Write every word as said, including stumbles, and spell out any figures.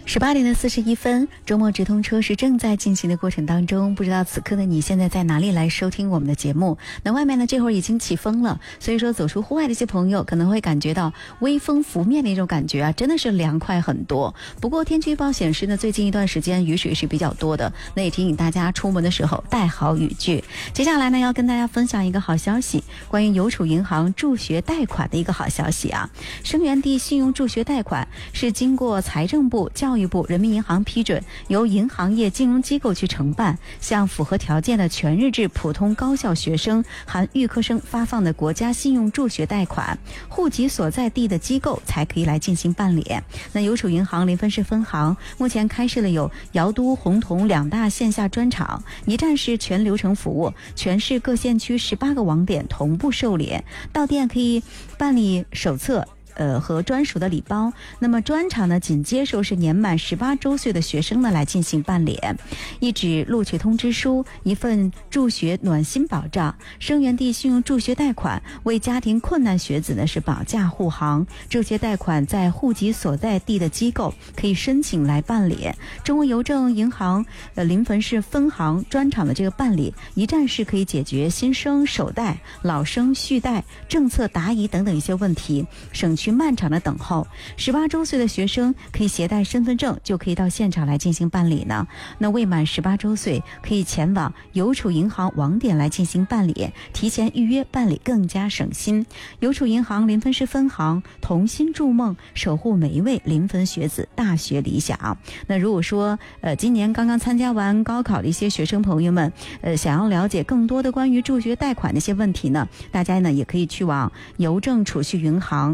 十八点的四十一分，周末直通车是正在进行的过程当中，不知道此刻的你现在在哪里来收听我们的节目？那外面呢这会儿已经起风了，所以说走出户外的一些朋友可能会感觉到微风拂面的一种感觉啊，真的是凉快很多。不过天气预报显示呢，最近一段时间雨水是比较多的，那也提醒大家出门的时候带好雨具。接下来呢，要跟大家分享一个好消息，关于邮储银行助学贷款的一个好消息啊。生源地信用助学贷款是经过财政部、教育部、人民银行批准，由银行业金融机构去承办，向符合条件的全日制普通高校学生含预科生发放的国家信用助学贷款，户籍所在地的机构才可以来进行办理。那邮储银行临汾市分行目前开设了有瑶都、洪洞两大线下专场，一站式全流程服务，全市各县区十八个网点同步受理，到店可以办理手册呃和专属的礼包。那么专场呢，仅接受是年满十八周岁的学生呢来进行办理。一纸录取通知书，一份助学暖心保障，生源地信用助学贷款为家庭困难学子呢是保驾护航。这些贷款在户籍所在地的机构可以申请来办理。中国邮政银行呃临汾市分行专场的这个办理，一站式可以解决新生首贷、老生续贷、政策答疑等等一些问题，省去漫长的等候。十八周岁的学生可以携带身份证就可以到现场来进行办理呢。那未满十八周岁可以前往邮储银行网点来进行办理，提前预约办理更加省心。邮储银行临汾市分行同心筑梦，守护每一位临汾学子大学理想。那如果说呃今年刚刚参加完高考的一些学生朋友们，呃想要了解更多的关于助学贷款的一些问题呢，大家呢也可以去往邮政储蓄银行